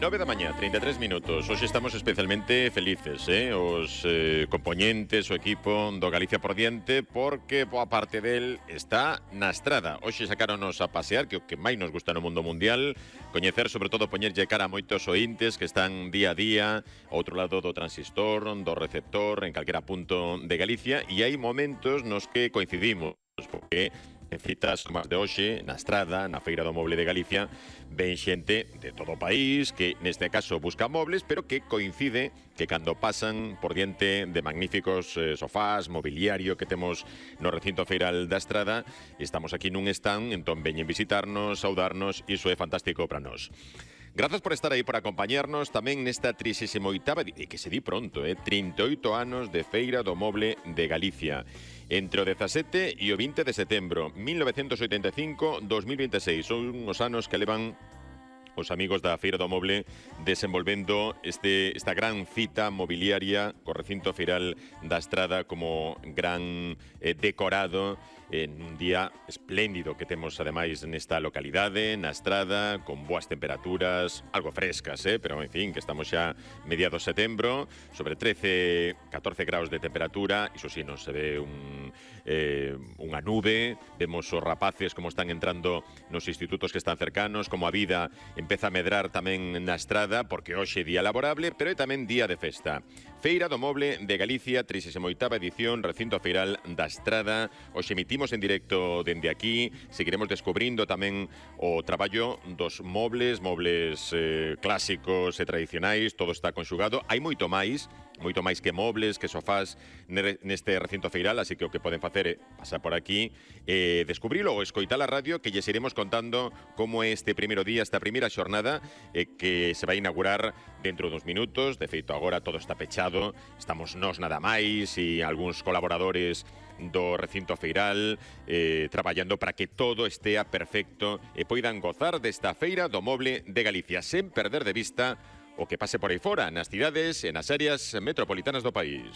9 da mañá, 33 minutos. Hoxe estamos especialmente felices, os compoñentes, o equipo do Galicia por diante, porque boa parte del está na estrada. Hoxe sacáronos a pasear, que o que máis nos gusta no mundo mundial, coñecer, sobre todo, poñerlle cara a moitos ointes que están día a día ao outro lado do transistor, do receptor, en calquera punto de Galicia, e hai momentos nos que coincidimos, porque en citas como as de hoxe, na estrada, na Feira do Moble de Galicia, ven xente de todo o país que neste caso busca mobles, pero que coincide que cando pasan por diante de magníficos sofás, mobiliario que temos no recinto feiral da estrada, estamos aquí nun stand, entón veñen visitarnos, saudarnos, e iso é fantástico para nós. Grazas por estar aí, por acompañarnos tamén nesta 38ª, e que se di pronto, 38 anos de Feira do Moble de Galicia. Entre o 17 e o 20 de setembro, 1985-2026. Son uns anos que levan os amigos da Feira do Moble desenvolvendo esta gran cita mobiliaria co recinto feiral da estrada como gran decorado en un día espléndido que temos ademais nesta localidade, na estrada, con boas temperaturas, algo frescas, pero en fin, que estamos xa mediados de setembro, sobre 13, 14 graus de temperatura, iso sí, non se ve unha nube, vemos os rapaces como están entrando nos institutos que están cercanos, como a vida empeza a medrar tamén na estrada, porque hoxe é día laborable, pero é tamén día de festa. Feira do Moble de Galicia, 38ª edición, recinto feiral da estrada. Hoxe emitimos en directo dende aquí, seguiremos descubrindo tamén o traballo dos mobles clásicos e tradicionais, todo está conxugado. Hai moito máis que mobles, que sofás neste recinto feiral, así que o que poden facer é pasar por aquí, descubrilo ou escoitar a radio, que lles iremos contando como é este primeiro día, esta primeira xornada, que se vai inaugurar dentro duns minutos. De feito, agora todo está pechado, estamos nós nada máis e algúns colaboradores do recinto feiral traballando para que todo estea perfecto e poidan gozar desta Feira do Moble de Galicia sen perder de vista o que pase por aí fora, nas cidades e nas áreas metropolitanas do país.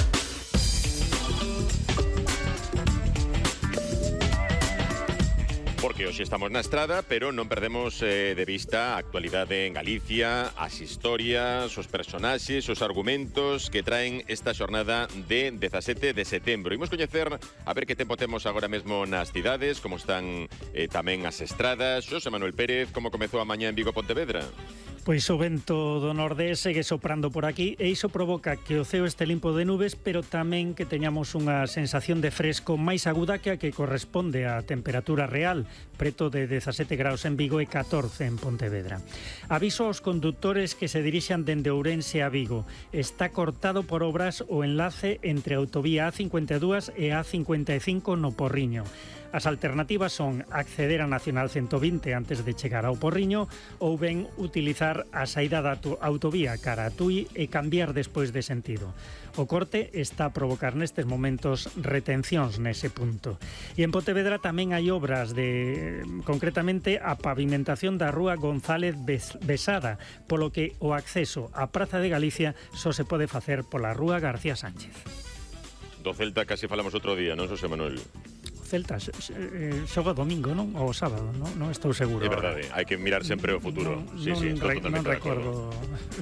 Porque hoxe estamos na estrada, pero non perdemos de vista a actualidade en Galicia, as historias, os personaxes, os argumentos que traen esta xornada de 17 de setembro. Imos coñecer a ver que tempo temos agora mesmo nas cidades, como están tamén as estradas. Xosé Manuel Pérez, como comezou a mañá en Vigo, Pontevedra? Pois o vento do nordés segue soprando por aquí e iso provoca que o ceo este limpo de nubes, pero tamén que teñamos unha sensación de fresco máis aguda que a que corresponde á temperatura real, preto de 17 graus en Vigo e 14 en Pontevedra. Aviso aos condutores que se dirixan dende Ourense a Vigo. Está cortado por obras o enlace entre a autovía A52 e A55 no Porriño. As alternativas son acceder a Nacional 120 antes de chegar ao Porriño ou ben utilizar a saída da autovía cara a Tui e cambiar despois de sentido. O corte está a provocar nestes momentos retencións nese punto. E en Pontevedra tamén hai obras concretamente a pavimentación da rúa González Besada, polo que o acceso á Praza de Galicia só se pode facer pola rúa García Sánchez. Do Celta casi falamos outro día, non, Xosé Manuel? Celta xoga domingo, non? Ou sábado, non estou seguro. É verdade, hai que mirar sempre o futuro. Non recordo.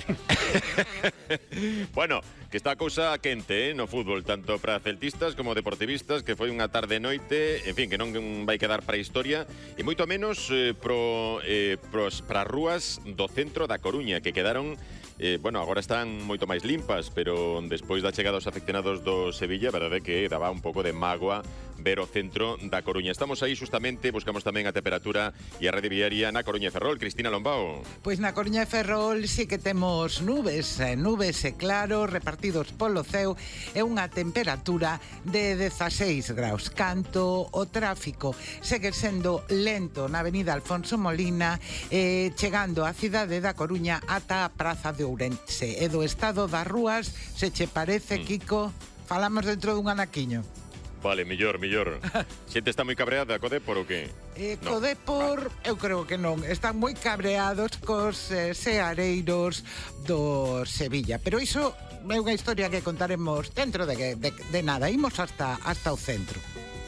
Bueno, que está a cousa quente no fútbol, tanto para celtistas como deportivistas, que foi unha tarde e noite, en fin, que non vai quedar para a historia, e moito menos para as rúas do centro da Coruña, que quedaron agora están moito máis limpas, pero despois da chegada dos afeccionados do Sevilla, a verdade é que daba un pouco de mágoa ver o centro da Coruña. Estamos aí justamente, buscamos tamén a temperatura e a rede viaria na Coruña e Ferrol. Cristina Lombao. Pois na Coruña e Ferrol sí que temos nubes e claro, repartidos polo ceo, e unha temperatura de 16 graus. Canto o tráfico segue sendo lento na avenida Alfonso Molina, chegando á cidade da Coruña ata a Praza de Ourense. E do estado das rúas, se che parece, Kiko, falamos dentro dun anaquiño. Vale, mellor. Xente está moi cabreada co Dépor ou que? Co Dépor, eu creo que non. Están moi cabreados cos seareiros do Sevilla. Pero iso é unha historia que contaremos dentro de nada. Imos hasta o centro.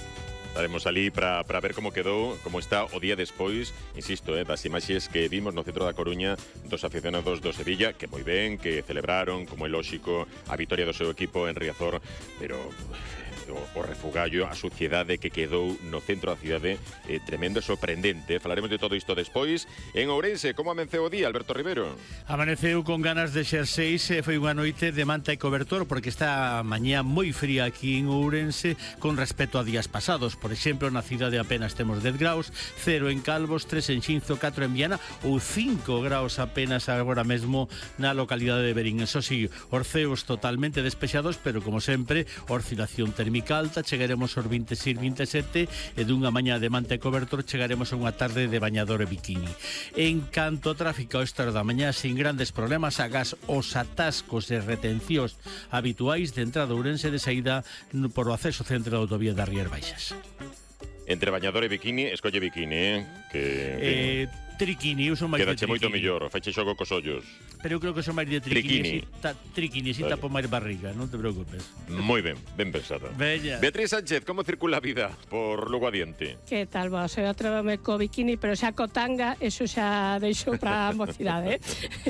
Estaremos ali para ver como quedou, como está o día despois, insisto, das imaxes que vimos no centro da Coruña dos aficionados do Sevilla, que moi ben, que celebraron, como é lóxico, a vitoria do seu equipo en Riazor, pero o refugallo, a suciedade que quedou no centro da cidade, tremendo e sorprendente. Falaremos de todo isto despois. En Ourense, como amenceu o día, Alberto Rivero? Amaneceu con ganas de xerseis, foi unha noite de manta e cobertor, porque está a mañá moi fría aquí en Ourense con respecto a días pasados. Por exemplo, na cidade apenas temos 10 graus, 0 en Calvos, 3 en Xinzo, 4 en Viana ou 5 graus apenas agora mesmo na localidade de Verín. Eso sí, os ceos totalmente despexados, pero como sempre, oscilación térmica alta, chegaremos aos 26, 27 e dunha mañá de manta e cobertor chegaremos a unha tarde de bañador e bikini. En canto a tráfico a esta hora da mañá, sin grandes problemas, agás os atascos e retencións habituais de entrada a Ourense e de saída por o acceso centro da autovía das Rías Baixas. Entre bañador e bikini, escolle bikini, que... Triquini, eu son máis de Quedache moito mellor, feche xogo cos ollos. Pero eu creo que son máis de triquini. Triquini, si tapo máis barriga, non te preocupes. Moi ben, ben pensada. Bella. Beatriz Sánchez, como circula a vida por Lugo Adiente? Que tal, vos? Eu atrévame co bikini, pero xa co tanga, eso xa deixou para a mocidade.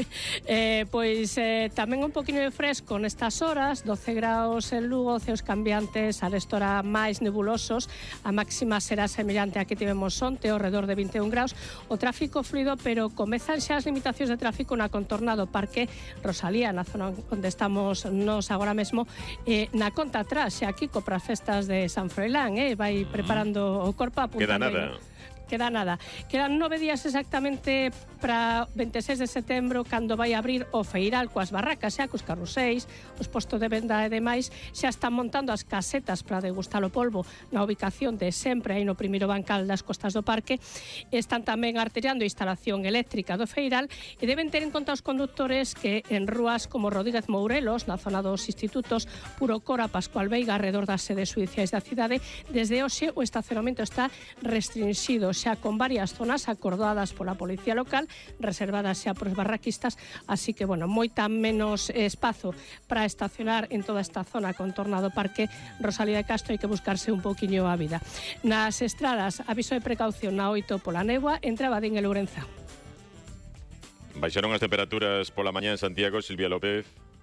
Tamén un poquinho de fresco nestas horas, 12 graus en Lugo, ceos cambiantes, arestora máis nebulosos, a máxima será semellante a que tivemos onte, ao redor de 21 graus. O tráfico fluido, pero comezan xa as limitacións de tráfico na contorna do Parque Rosalía, na zona onde estamos nos agora mesmo, na conta atrás, xa aquí co para as festas de San Froilán, vai preparando o corpo apuntando. Queda nada. Quedan 9 días exactamente para 26 de setembro, cando vai abrir o feiral coas barracas, xa cos carruseis, os postos de venda e demais, xa están montando as casetas para degustar o polvo na ubicación de sempre aí no primeiro bancal das costas do parque. Están tamén artellando a instalación eléctrica do feiral e deben ter en conta os condutores que en rúas como Rodríguez Mourelos, na zona dos institutos, Puro Cora, Pascual Veiga, alrededor das sedes judiciais da cidade, desde hoxe o estacionamento está restringido, xa con varias zonas acordadas pola policía local, reservadas xa por os barraquistas, así que, moita menos espazo para estacionar en toda esta zona contorna do Parque Rosalía de Castro, hai que buscarse un poquinho a vida. Nas estradas, aviso de precaución na 8 pola néboa entre Abadín e Lourenza. Baixaron as temperaturas pola mañá en Santiago, Silvia López.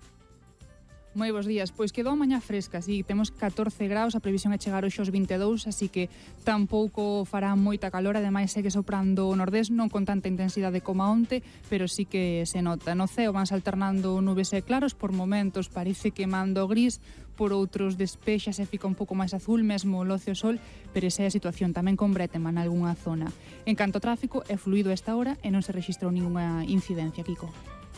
Moi bons días, pois quedou a mañá fresca, si temos 14 graus, a previsión é chegar hoxe aos 22, así que tampouco fará moita calor, ademais segue soprando o nordés, non con tanta intensidade como onte, pero sí que se nota. No ceo van alternando nubes e claros, por momentos parece queimando gris, por outros despexas e fica un pouco máis azul, mesmo loce o sol, pero esa é a situación, tamén con brétema en algunha zona. En canto ao tráfico, é fluido esta hora e non se rexistrou ninguna incidencia, Kiko.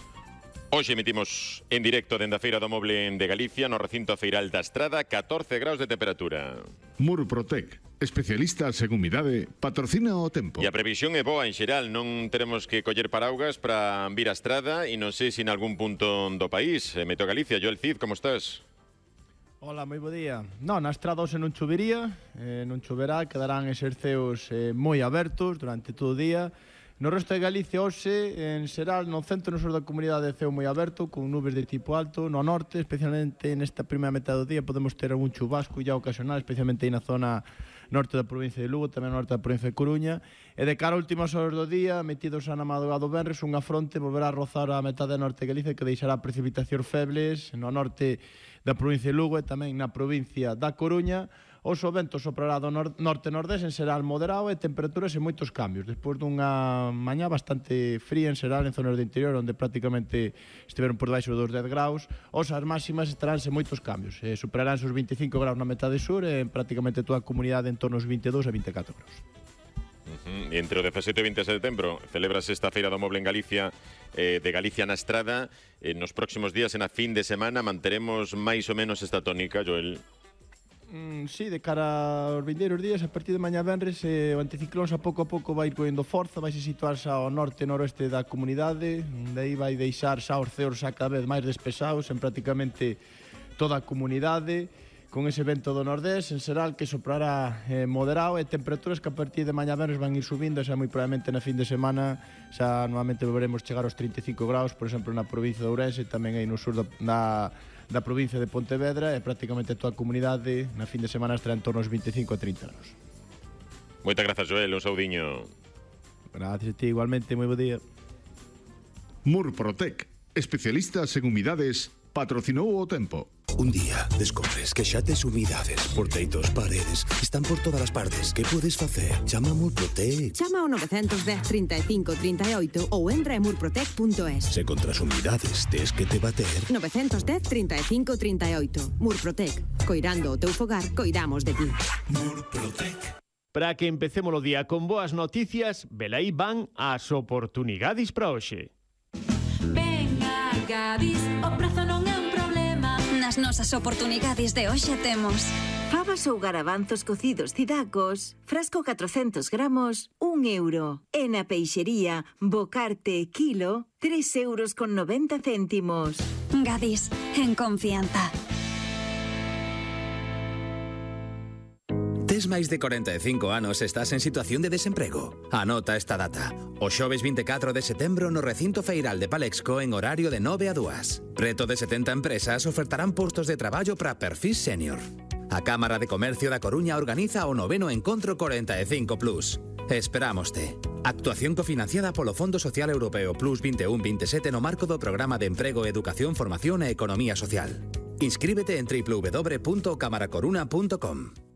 Hoxe emitimos en directo dende a Feira do Moble de Galicia, no recinto feiral da Estrada, 14 graus de temperatura. Murprotec, especialistas en humidade, patrocina o tempo. E a previsión é boa en xeral, non teremos que coller paraugas para vir a Estrada e non sei se en algún punto do país. Meteo Galicia, Joel Cid, como estás? Hola, moi bo día. Non, na Estrada hoxe non chovería, non choverá, quedarán eses ceos moi abertos durante todo o día. No resto de Galicia hoxe, en xeral, no centro e no sur da comunidade, ceo moi aberto, con nubes de tipo alto. No norte, especialmente nesta primeira metade do día, podemos ter algún chubasco ya ocasional, especialmente aí na zona norte da provincia de Lugo, tamén norte da provincia de Coruña. E de cara a últimas horas do día, metidos a na madrugada do venres, unha fronte volverá a rozar a metade norte de Galicia, que deixará precipitacións febles no norte da provincia de Lugo e tamén na provincia da Coruña. Os o vento soprará do norte-nordés en xeral moderado e temperaturas en moitos cambios. Despois dunha mañá bastante fría en xeral en zonas do interior, onde prácticamente estiveron por debaixo dos 10 graus, as máximas estaránse moitos cambios. Superarán os 25 graus na metade sur e en prácticamente toda a comunidade en torno aos 22 a 24 graus. Entre o 17 e 20 de setembro celebrase esta Feira do Moble en Galicia, de Galicia na Estrada. Nos próximos días, en a fin de semana, manteremos máis ou menos esta tónica, Joel? Sí, de cara aos vindeiros días, a partir de mañá venres, o anticiclón a pouco vai ir coendo forza, vai se situarse ao norte e noroeste da comunidade, de aí vai deixar xa os ceos xa cada vez máis despesados en prácticamente toda a comunidade, con ese vento do nordés, en xeral que soprará moderado e temperaturas que a partir de mañá venres van ir subindo, xa moi probablemente na fin de semana xa novamente volveremos chegar aos 35 graus, por exemplo na provincia de Ourense, tamén aí no sur da provincia de Pontevedra, e prácticamente toda a comunidade na fin de semana estará en torno aos 25 a 30 graus. Moitas grazas, Joel, un saudiño. Gracias a ti, igualmente, moi bo día. Murprotec, especialistas en humidades, patrocinou o tempo. Un día descubres que xa tes humidades por teitos, paredes, están por todas as partes. Que podes facer? Chama a Murprotec. Chama ao 910 35 38 ou entra en murprotec.es. Se contra as humidades tes que te bater. 910 35 38. Murprotec. Coirando o teu fogar, coidamos de ti. Murprotec. Para que empecemos o día con boas noticias, velaí van as oportunidades para hoxe. Venga, Gadis, o prazo non é un problema. Nas nosas oportunidades de hoxe temos fabas ou garabanzos cocidos cidacos, frasco 400 gramos, 1 euro. E na peixería, bocarte kilo, 3,90 €. Gadis, en confianza. Tes máis de 45 anos e estás en situación de desemprego? Anota esta data. O xoves 24 de setembro no recinto feiral de Palexco en horario de 9 a 2. Preto de 70 empresas ofertarán postos de traballo para perfis senior. A Cámara de Comercio da Coruña organiza o 9º Encontro 45+. Esperámoste. Actuación cofinanciada polo Fondo Social Europeo Plus 21-27 no marco do Programa de Emprego, Educación, Formación e Economía Social. Inscríbete en www.camaracoruna.com.